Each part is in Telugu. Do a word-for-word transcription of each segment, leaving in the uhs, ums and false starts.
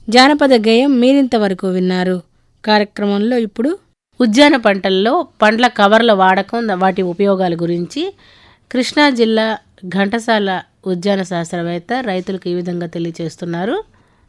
జానపద గేయం మీరింతవరకు విన్నారు. కార్యక్రమంలో ఇప్పుడు ఉద్యాన పంటల్లో పండ్ల కవర్ల వాడకం, వాటి ఉపయోగాల గురించి కృష్ణా జిల్లా ఘంటసాల ఉద్యాన శాస్త్రవేత్త రైతులకు ఈ విధంగా తెలియజేస్తున్నారు.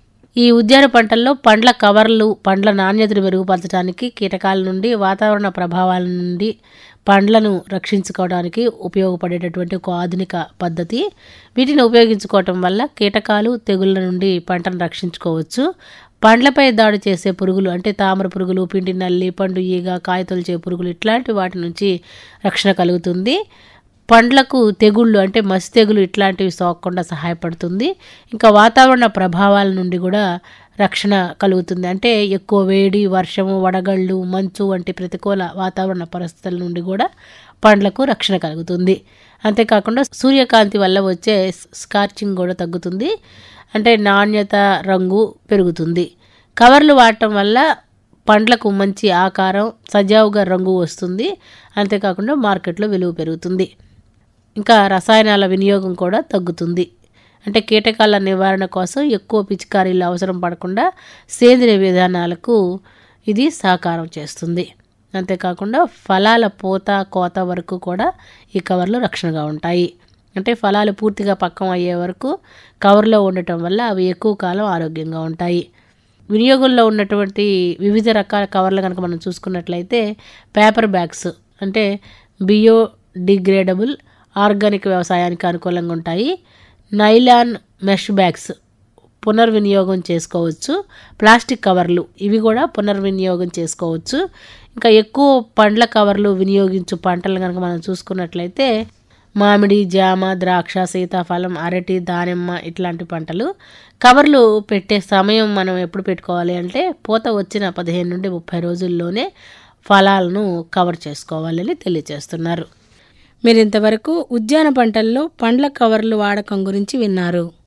ఈ ఉద్యాన పంటల్లో పండ్ల కవర్లు పండ్ల నాణ్యతను మెరుగుపరచడానికి, కీటకాల నుండి, వాతావరణ ప్రభావాల నుండి పండ్లను రక్షించుకోవడానికి ఉపయోగపడేటటువంటి ఒక ఆధునిక పద్ధతి. వీటిని ఉపయోగించుకోవటం వల్ల కీటకాలు, తెగుళ్ళ నుండి పంటను రక్షించుకోవచ్చు. పండ్లపై దాడి చేసే పురుగులు అంటే తామర పురుగులు, పిండి నల్లి, పండు ఈగ, కాయతొలిచే పురుగులు ఇట్లాంటి వాటి నుంచి రక్షణ కలుగుతుంది. పండ్లకు తెగుళ్ళు అంటే మసి తెగులు ఇట్లాంటివి సోకకుండా సహాయపడుతుంది. ఇంకా వాతావరణ ప్రభావాల నుండి కూడా రక్షణ కలుగుతుంది. అంటే ఎక్కువ వేడి, వర్షము, వడగళ్ళు, మంచు వంటి ప్రతికూల వాతావరణ పరిస్థితుల నుండి కూడా పండ్లకు రక్షణ కలుగుతుంది. అంతేకాకుండా సూర్యకాంతి వల్ల వచ్చే స్కార్చింగ్ కూడా తగ్గుతుంది. అంటే నాణ్యత, రంగు పెరుగుతుంది. కవర్లు వాడటం వల్ల పండ్లకు మంచి ఆకారం, సజావుగా రంగు వస్తుంది. అంతేకాకుండా మార్కెట్లో విలువ పెరుగుతుంది. ఇంకా రసాయనాల వినియోగం కూడా తగ్గుతుంది. అంటే కీటకాల నివారణ కోసం ఎక్కువ పిచికారీలు అవసరం పడకుండా సేంద్రియ విధానాలకు ఇది సహకారం చేస్తుంది. అంతేకాకుండా ఫలాల పూత, కోత వరకు కూడా ఈ కవర్లు రక్షణగా ఉంటాయి. అంటే ఫలాలు పూర్తిగా పక్వం అయ్యే వరకు కవర్లో ఉండటం వల్ల అవి ఎక్కువ కాలం ఆరోగ్యంగా ఉంటాయి. వినియోగంలో ఉన్నటువంటి వివిధ రకాల కవర్లు కనుక మనం చూసుకున్నట్లయితే పేపర్ బ్యాగ్స్ అంటే బియోడిగ్రేడబుల్, ఆర్గానిక్ వ్యవసాయానికి అనుకూలంగా ఉంటాయి. నైలాన్ మెష్ బ్యాగ్స్ పునర్వినియోగం చేసుకోవచ్చు. ప్లాస్టిక్ కవర్లు ఇవి కూడా పునర్వినియోగం చేసుకోవచ్చు. ఇంకా ఎక్కువ పండ్ల కవర్లు వినియోగించు పంటలు కనుక మనం చూసుకున్నట్లయితే మామిడి, జామ, ద్రాక్ష, సీతాఫలం, అరటి, దానిమ్మ ఇట్లాంటి పంటలు. కవర్లు పెట్టే సమయం మనం ఎప్పుడు పెట్టుకోవాలి అంటే పూత వచ్చిన పదిహేను నుండి ముప్పై రోజుల్లోనే ఫలాలను కవర్ చేసుకోవాలని తెలియజేస్తున్నారు. మీరు ఇంతవరకు ఉద్యాన పంటల్లో పండ్ల కవర్లు వాడకం గురించి విన్నారు.